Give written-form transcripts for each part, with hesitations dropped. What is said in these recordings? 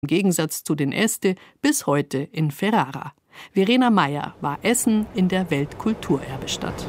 Im Gegensatz zu den Este bis heute in Ferrara. Verena Meyer war Essen in der Weltkulturerbestadt.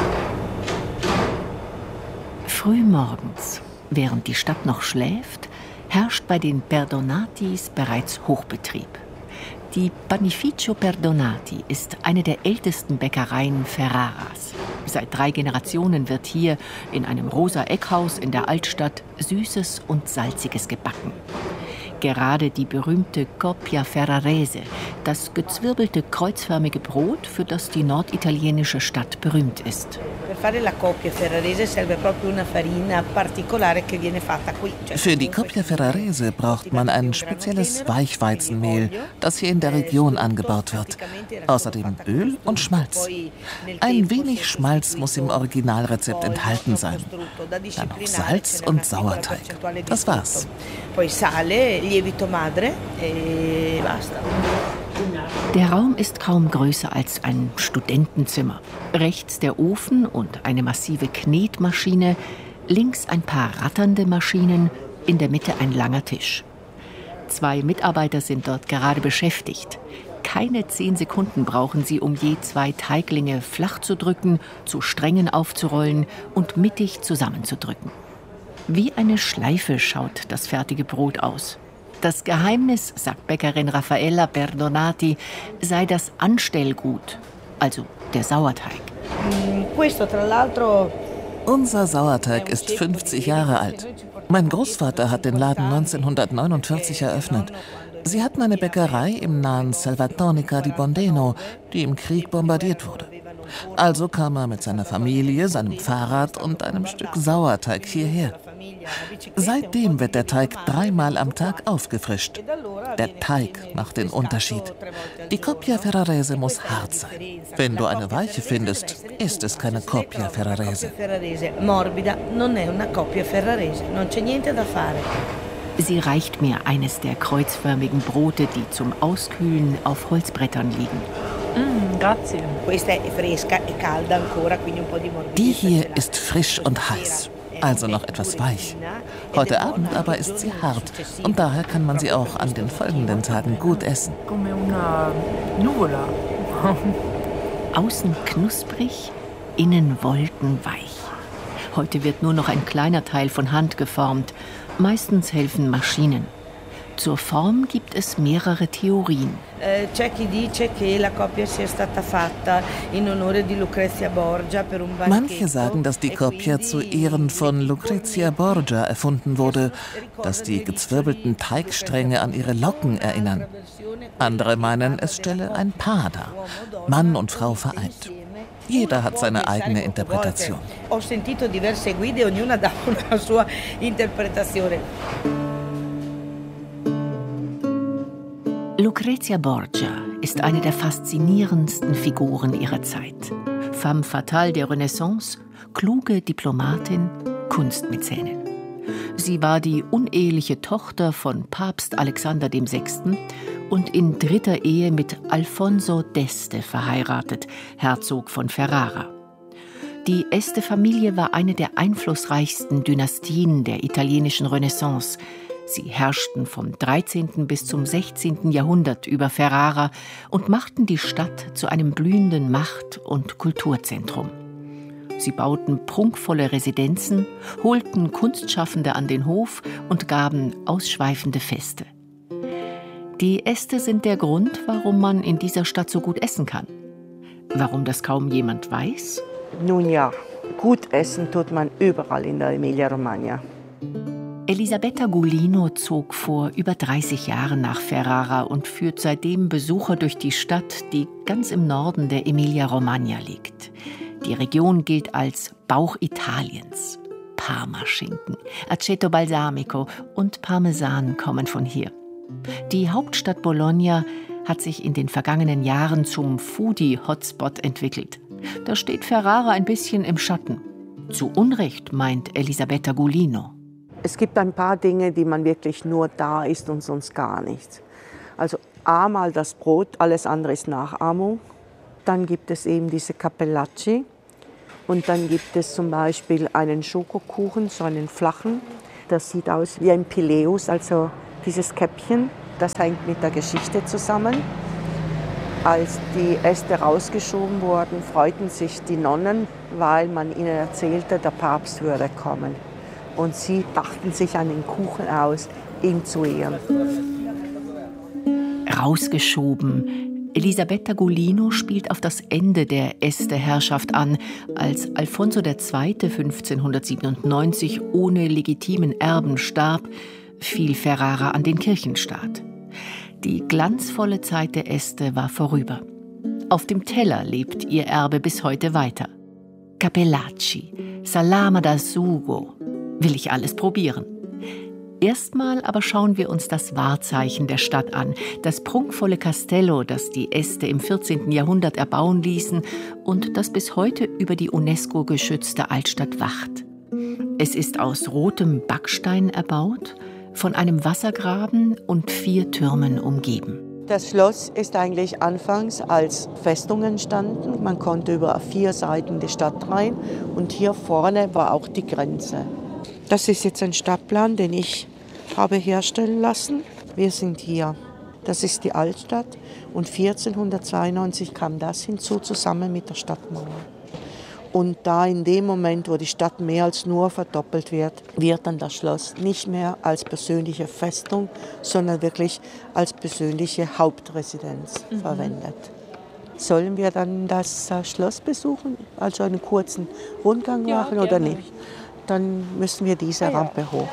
Frühmorgens, während die Stadt noch schläft, herrscht bei den Perdonatis bereits Hochbetrieb. Die Panificio Perdonati ist eine der ältesten Bäckereien Ferraras. Seit 3 Generationen wird hier in einem rosa Eckhaus in der Altstadt Süßes und Salziges gebacken. Gerade die berühmte Coppia Ferrarese, das gezwirbelte kreuzförmige Brot, für das die norditalienische Stadt berühmt ist. Für die Coppia Ferrarese braucht man ein spezielles Weichweizenmehl, das hier in der Region angebaut wird. Außerdem Öl und Schmalz. Ein wenig Schmalz muss im Originalrezept enthalten sein. Dann noch Salz und Sauerteig. Das war's. Der Raum ist kaum größer als ein Studentenzimmer. Rechts der Ofen und eine massive Knetmaschine, links ein paar ratternde Maschinen, in der Mitte ein langer Tisch. 2 Mitarbeiter sind dort gerade beschäftigt. Keine 10 Sekunden brauchen sie, um je 2 Teiglinge flach zu drücken, zu Strängen aufzurollen und mittig zusammenzudrücken. Wie eine Schleife schaut das fertige Brot aus. Das Geheimnis, sagt Bäckerin Raffaella Perdonati, sei das Anstellgut, also der Sauerteig. Unser Sauerteig ist 50 Jahre alt. Mein Großvater hat den Laden 1949 eröffnet. Sie hatten eine Bäckerei im nahen Salvattonica di Bondeno, die im Krieg bombardiert wurde. Also kam er mit seiner Familie, seinem Fahrrad und einem Stück Sauerteig hierher. Seitdem wird der Teig 3-mal am Tag aufgefrischt. Der Teig macht den Unterschied. Die Coppia Ferrarese muss hart sein. Wenn du eine weiche findest, ist es keine Coppia Ferrarese. Sie reicht mir eines der kreuzförmigen Brote, die zum Auskühlen auf Holzbrettern liegen. Grazie. Die hier ist frisch und heiß, also noch etwas weich. Heute Abend aber ist sie hart und daher kann man sie auch an den folgenden Tagen gut essen. Außen knusprig, innen wolkenweich. Heute wird nur noch ein kleiner Teil von Hand geformt. Meistens helfen Maschinen. Zur Form gibt es mehrere Theorien. Manche sagen, dass die Coppia zu Ehren von Lucrezia Borgia erfunden wurde, dass die gezwirbelten Teigstränge an ihre Locken erinnern. Andere meinen, es stelle ein Paar dar, Mann und Frau vereint. Jeder hat seine eigene Interpretation. Lucrezia Borgia ist eine der faszinierendsten Figuren ihrer Zeit. Femme fatale der Renaissance, kluge Diplomatin, Kunstmäzenin. Sie war die uneheliche Tochter von Papst Alexander VI. Und in 3. Ehe mit Alfonso d'Este verheiratet, Herzog von Ferrara. Die Este-Familie war eine der einflussreichsten Dynastien der italienischen Renaissance. Sie herrschten vom 13. bis zum 16. Jahrhundert über Ferrara und machten die Stadt zu einem blühenden Macht- und Kulturzentrum. Sie bauten prunkvolle Residenzen, holten Kunstschaffende an den Hof und gaben ausschweifende Feste. Die Este sind der Grund, warum man in dieser Stadt so gut essen kann. Warum das kaum jemand weiß? Nun ja, gut essen tut man überall in der Emilia-Romagna. Elisabetta Gulino zog vor über 30 Jahren nach Ferrara und führt seitdem Besucher durch die Stadt, die ganz im Norden der Emilia-Romagna liegt. Die Region gilt als Bauch Italiens. Parmaschinken, Aceto Balsamico und Parmesan kommen von hier. Die Hauptstadt Bologna hat sich in den vergangenen Jahren zum Foodie-Hotspot entwickelt. Da steht Ferrara ein bisschen im Schatten. Zu Unrecht, meint Elisabetta Gulino. Es gibt ein paar Dinge, die man wirklich nur da isst und sonst gar nichts. Also einmal das Brot, alles andere ist Nachahmung. Dann gibt es eben diese Cappellacci. Und dann gibt es zum Beispiel einen Schokokuchen, so einen flachen. Das sieht aus wie ein Pileus, also dieses Käppchen. Das hängt mit der Geschichte zusammen. Als die Äste rausgeschoben wurden, freuten sich die Nonnen, weil man ihnen erzählte, der Papst würde kommen. Und sie dachten sich an den Kuchen aus, ihn zu ehren. Rausgeschoben. Elisabetta Gulino spielt auf das Ende der Este-Herrschaft an. Als Alfonso II. 1597 ohne legitimen Erben starb, fiel Ferrara an den Kirchenstaat. Die glanzvolle Zeit der Este war vorüber. Auf dem Teller lebt ihr Erbe bis heute weiter. Cappellacci, Salama da Sugo. Will ich alles probieren. Erstmal aber schauen wir uns das Wahrzeichen der Stadt an, das prunkvolle Castello, das die Este im 14. Jahrhundert erbauen ließen und das bis heute über die UNESCO geschützte Altstadt wacht. Es ist aus rotem Backstein erbaut, von einem Wassergraben und 4 Türmen umgeben. Das Schloss ist eigentlich anfangs als Festung entstanden. Man konnte über 4 Seiten die Stadt rein und hier vorne war auch die Grenze. Das ist jetzt ein Stadtplan, den ich habe herstellen lassen. Wir sind hier. Das ist die Altstadt und 1492 kam das hinzu, zusammen mit der Stadtmauer. Und da in dem Moment, wo die Stadt mehr als nur verdoppelt wird, wird dann das Schloss nicht mehr als persönliche Festung, sondern wirklich als persönliche Hauptresidenz verwendet. Sollen wir dann das Schloss besuchen, also einen kurzen Rundgang machen oder nicht? Dann müssen wir diese Rampe hoch.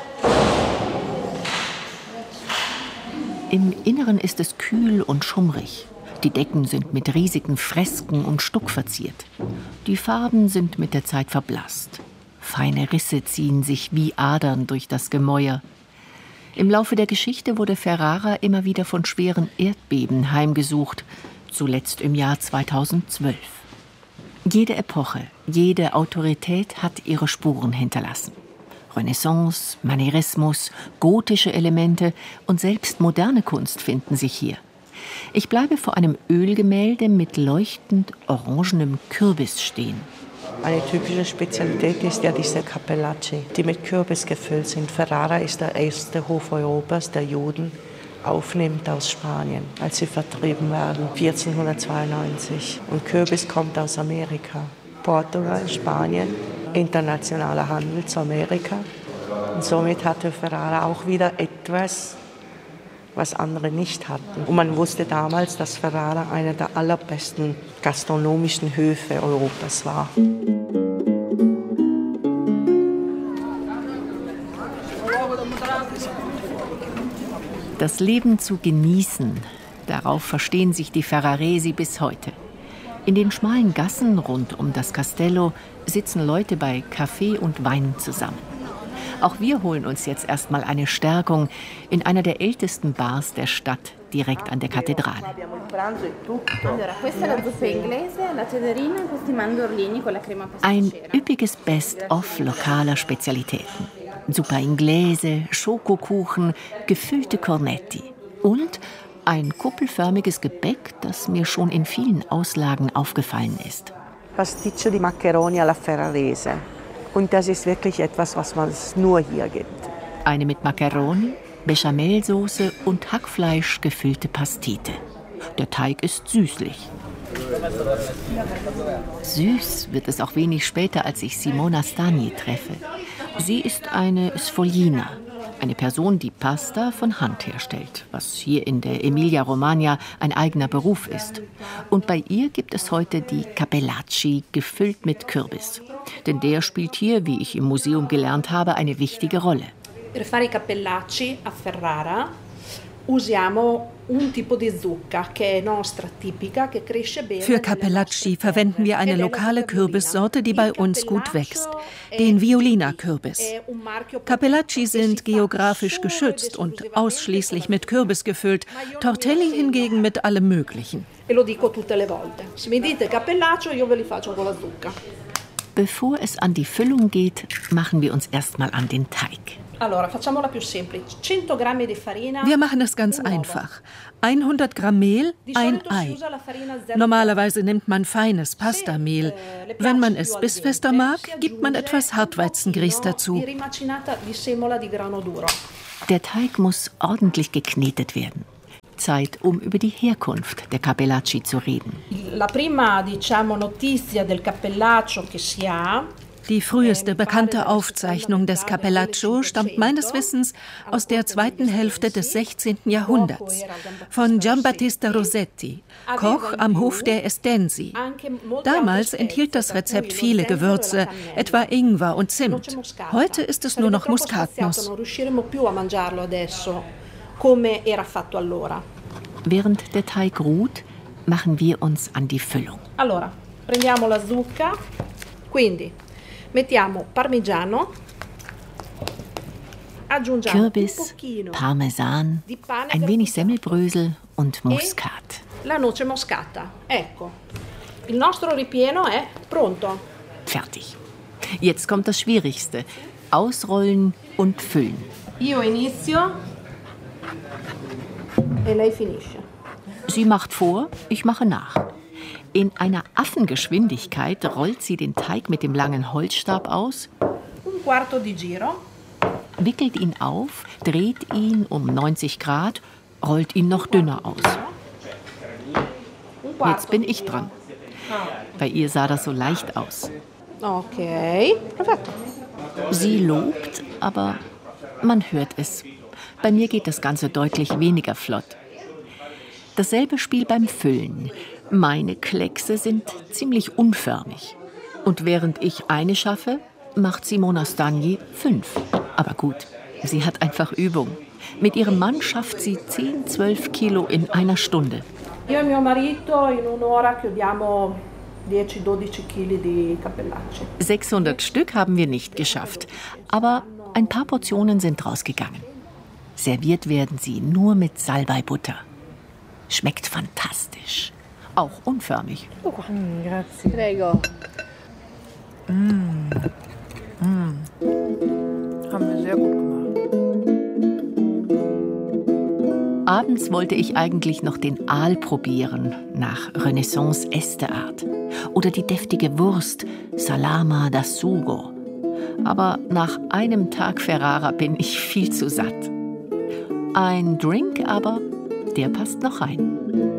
Im Inneren ist es kühl und schummrig. Die Decken sind mit riesigen Fresken und Stuck verziert. Die Farben sind mit der Zeit verblasst. Feine Risse ziehen sich wie Adern durch das Gemäuer. Im Laufe der Geschichte wurde Ferrara immer wieder von schweren Erdbeben heimgesucht, zuletzt im Jahr 2012. Jede Epoche, jede Autorität hat ihre Spuren hinterlassen. Renaissance, Manierismus, gotische Elemente und selbst moderne Kunst finden sich hier. Ich bleibe vor einem Ölgemälde mit leuchtend orangenem Kürbis stehen. Eine typische Spezialität ist ja diese Cappellacci, die mit Kürbis gefüllt sind. Ferrara ist der erste Hof Europas, der Juden aufnimmt aus Spanien, als sie vertrieben werden, 1492. Und Kürbis kommt aus Amerika. Portugal, Spanien, internationaler Handel zu Amerika. Und somit hatte Ferrara auch wieder etwas, was andere nicht hatten. Und man wusste damals, dass Ferrara einer der allerbesten gastronomischen Höfe Europas war. Das Leben zu genießen, darauf verstehen sich die Ferraresi bis heute. In den schmalen Gassen rund um das Castello sitzen Leute bei Kaffee und Wein zusammen. Auch wir holen uns jetzt erstmal eine Stärkung in einer der ältesten Bars der Stadt, direkt an der Kathedrale. Ein üppiges Best-of lokaler Spezialitäten. Zuppa Inglese, Schokokuchen, gefüllte Cornetti und ein kuppelförmiges Gebäck, das mir schon in vielen Auslagen aufgefallen ist. Pasticcio di Maccheroni alla Ferrarese. Und das ist wirklich etwas, was es nur hier gibt. Eine mit Macaroni, Bechamelsoße und Hackfleisch gefüllte Pastete. Der Teig ist süßlich. Süß wird es auch wenig später, als ich Simona Stagni treffe. Sie ist eine Sfoglina, eine Person, die Pasta von Hand herstellt, was hier in der Emilia-Romagna ein eigener Beruf ist. Und bei ihr gibt es heute die Cappellacci, gefüllt mit Kürbis. Denn der spielt hier, wie ich im Museum gelernt habe, eine wichtige Rolle. Per fare i cappellacci a Ferrara usiamo un tipo di zucca che è nostra tipica che cresce bene. Für Cappellacci verwenden wir eine lokale Kürbissorte, die bei uns gut wächst, den Violina-Kürbis. Cappellacci sind geografisch geschützt und ausschließlich mit Kürbis gefüllt, Tortelli hingegen mit allem Möglichen. E lo dico tutte le volte. Se mi dite cappellaccio, io ve li faccio con la zucca. Bevor es an die Füllung geht, machen wir uns erstmal an den Teig. Wir machen es ganz einfach. 100 Gramm Mehl, ein Ei. Normalerweise nimmt man feines Pastamehl. Wenn man es bissfester mag, gibt man etwas Hartweizengrieß dazu. Der Teig muss ordentlich geknetet werden. Zeit, um über die Herkunft der Cappellacci zu reden. La prima, diciamo, notizia del cappellaccio che si ha. Die früheste bekannte Aufzeichnung des Cappellaccio stammt meines Wissens aus der zweiten Hälfte des 16. Jahrhunderts von Giambattista Rossetti, Koch am Hof der Estensi. Damals enthielt das Rezept viele Gewürze, etwa Ingwer und Zimt. Heute ist es nur noch Muskatnuss. Während der Teig ruht, machen wir uns an die Füllung. Allora, prendiamo la zucca, quindi mettiamo parmigiano, aggiungiamo Kürbis, Parmesan, ein wenig Semmelbrösel und Muskat. La noce moscata. Ecco, il nostro ripieno è pronto. Fertig. Jetzt kommt das Schwierigste. Ausrollen und füllen. Io inizio e lei finisce. Sie macht vor, ich mache nach. In einer Affengeschwindigkeit rollt sie den Teig mit dem langen Holzstab aus, Un quarto di giro. wickelt ihn auf, dreht ihn um 90 Grad, rollt ihn noch dünner aus. Jetzt bin ich dran. Bei ihr sah das so leicht aus. Ok, perfetto. Sie lobt, aber man hört es. Bei mir geht das Ganze deutlich weniger flott. Dasselbe Spiel beim Füllen. Meine Kleckse sind ziemlich unförmig. Und während ich eine schaffe, macht Simona Stagni 5. Aber gut, sie hat einfach Übung. Mit ihrem Mann schafft sie 10, 12 Kilo in einer Stunde. Io e mio marito in un'ora chiudiamo 10-12 Kg di cappellacci. 600 Stück haben wir nicht geschafft, aber ein paar Portionen sind rausgegangen. Serviert werden sie nur mit Salbeibutter. Schmeckt fantastisch, auch unförmig. Grazie. Prego. Haben wir sehr gut gemacht. Abends wollte ich eigentlich noch den Aal probieren, nach Renaissance-Este-Art. Oder die deftige Wurst, Salama da Sugo. Aber nach einem Tag Ferrara bin ich viel zu satt. Ein Drink aber, der passt noch rein.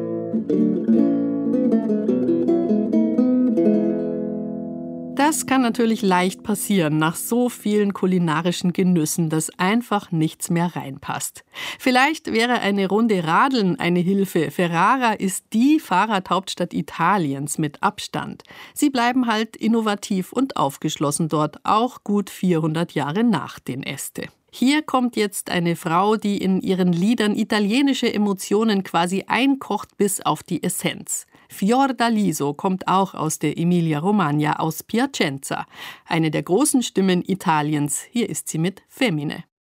Das kann natürlich leicht passieren nach so vielen kulinarischen Genüssen, dass einfach nichts mehr reinpasst. Vielleicht wäre eine Runde Radeln eine Hilfe. Ferrara ist die Fahrradhauptstadt Italiens mit Abstand. Sie bleiben halt innovativ und aufgeschlossen dort, auch gut 400 Jahre nach den Este. Hier kommt jetzt eine Frau, die in ihren Liedern italienische Emotionen quasi einkocht bis auf die Essenz. Fiordaliso kommt auch aus der Emilia-Romagna, aus Piacenza. Eine der großen Stimmen Italiens. Hier ist sie mit Femmine.